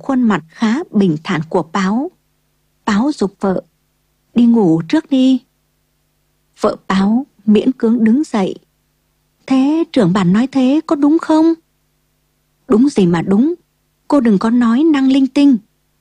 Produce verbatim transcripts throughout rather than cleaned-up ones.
khuôn mặt khá bình thản của Báo. Báo giục vợ: "Đi ngủ trước đi." Vợ Báo miễn cưỡng đứng dậy: "Thế trưởng bản nói thế có đúng không?" "Đúng gì mà đúng, cô đừng có nói năng linh tinh."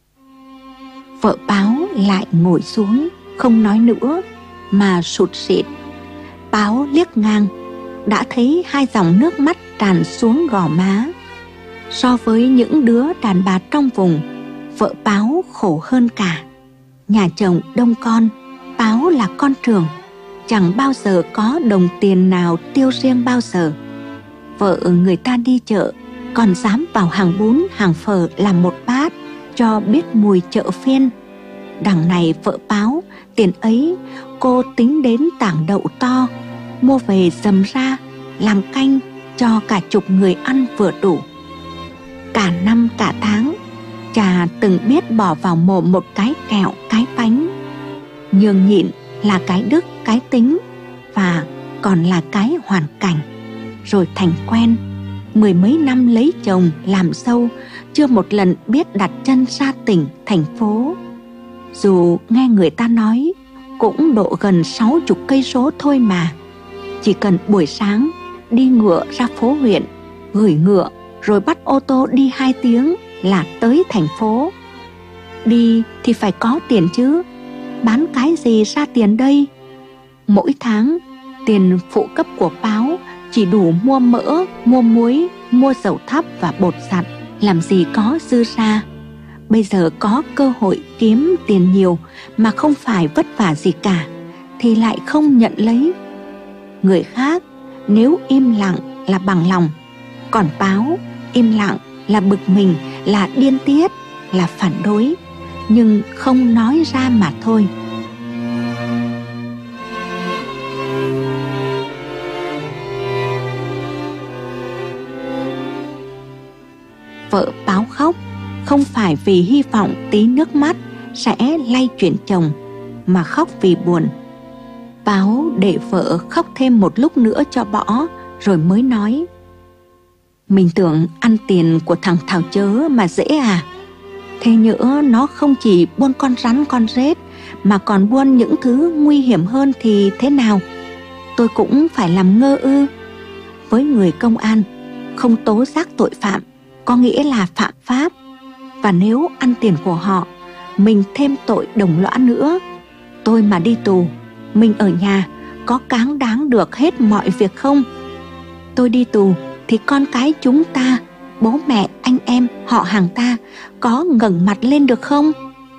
Vợ Báo lại ngồi xuống, không nói nữa, mà sụt sịt. Báo liếc ngang, đã thấy hai dòng nước mắt tràn xuống gò má. So với những đứa đàn bà trong vùng, vợ Báo khổ hơn cả. Nhà chồng đông con, Báo là con trưởng, chẳng bao giờ có đồng tiền nào tiêu riêng bao giờ. Vợ người ta đi chợ còn dám vào hàng bún hàng phở làm một bát, cho biết mùi chợ phiên. Đằng này vợ Báo, tiền ấy cô tính đến tảng đậu to, mua về dầm ra làm canh cho cả chục người ăn vừa đủ. Cả năm cả tháng, chả từng biết bỏ vào mồm một cái kẹo cái bánh. Nhường nhịn là cái đức cái tính, và còn là cái hoàn cảnh. Rồi thành quen, mười mấy năm lấy chồng làm dâu, chưa một lần biết đặt chân ra tỉnh thành phố. Dù nghe người ta nói cũng độ gần sáu chục cây số thôi mà. Chỉ cần buổi sáng đi ngựa ra phố huyện, gửi ngựa rồi bắt ô tô đi hai tiếng là tới thành phố. Đi thì phải có tiền chứ, bán cái gì ra tiền đây? Mỗi tháng tiền phụ cấp của Báo chỉ đủ mua mỡ, mua muối, mua dầu thắp và bột giặt, làm gì có dư ra. Bây giờ có cơ hội kiếm tiền nhiều mà không phải vất vả gì cả, thì lại không nhận lấy. Người khác nếu im lặng là bằng lòng, còn Báo im lặng là bực mình, là điên tiết, là phản đối, nhưng không nói ra mà thôi. Vợ Báo khóc không phải vì hy vọng tí nước mắt sẽ lay chuyển chồng, mà khóc vì buồn. Báo để vợ khóc thêm một lúc nữa cho bỏ, rồi mới nói: "Mình tưởng ăn tiền của thằng Thảo Chớ mà dễ à? Thế nhỡ nó không chỉ buôn con rắn con rết, mà còn buôn những thứ nguy hiểm hơn thì thế nào? Tôi cũng phải làm ngơ ư? Với người công an, không tố giác tội phạm có nghĩa là phạm pháp. Và nếu ăn tiền của họ, mình thêm tội đồng lõa nữa. Tôi mà đi tù, mình ở nhà có cáng đáng được hết mọi việc không? Tôi đi tù thì con cái chúng ta, bố mẹ, anh em, họ hàng ta có ngẩng mặt lên được không?"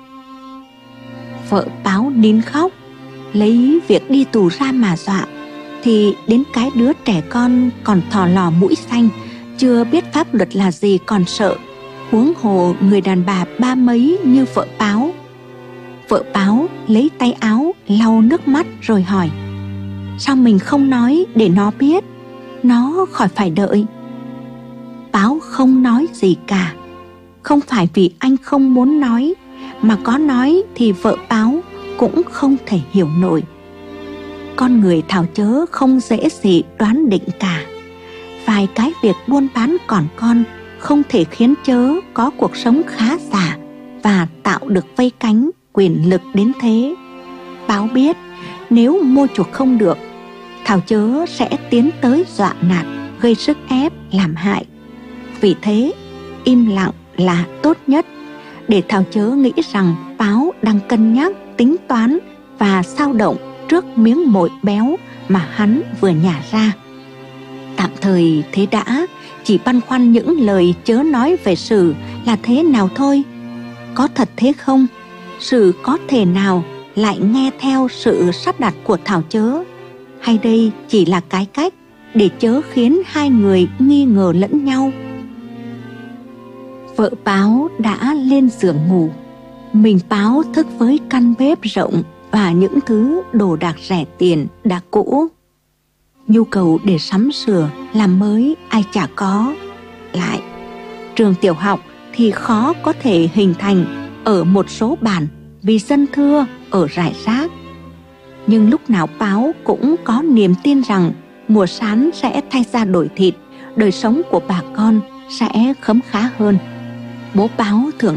Vợ Báo nín khóc, lấy việc đi tù ra mà dọa, thì đến cái đứa trẻ con còn thò lò mũi xanh, chưa biết pháp luật là gì còn sợ, huống hồ người đàn bà ba mấy như vợ Báo. Vợ Báo lấy tay áo lau nước mắt rồi hỏi: "Sao mình không nói để nó biết, nó khỏi phải đợi?" Báo không nói gì cả. Không phải vì anh không muốn nói, mà có nói thì vợ Báo cũng không thể hiểu nổi. Con người Thảo Chớ không dễ gì đoán định cả. Vài cái việc buôn bán còn con không thể khiến Chớ có cuộc sống khá giả và tạo được vây cánh quyền lực đến thế. Báo biết nếu mua chuộc không được, Thảo Chớ sẽ tiến tới dọa nạt, gây sức ép, làm hại. Vì thế, im lặng là tốt nhất, để Thảo Chớ nghĩ rằng Báo đang cân nhắc, tính toán và xao động trước miếng mồi béo mà hắn vừa nhả ra. Tạm thời thế đã, chỉ băn khoăn những lời Chớ nói về Sử là thế nào thôi. Có thật thế không? Sử có thể nào lại nghe theo sự sắp đặt của Thảo Chớ? Hay đây chỉ là cái cách để Chớ khiến hai người nghi ngờ lẫn nhau? Vợ Báo đã lên giường ngủ. Mình Báo thức với căn bếp rộng và những thứ đồ đạc rẻ tiền đã cũ. Nhu cầu để sắm sửa, làm mới ai chả có. Lại, trường tiểu học thì khó có thể hình thành ở một số bản vì dân thưa ở rải rác. Nhưng lúc nào Báo cũng có niềm tin rằng mùa sán sẽ thay ra đổi thịt, đời sống của bà con sẽ khấm khá hơn. Bố Báo thường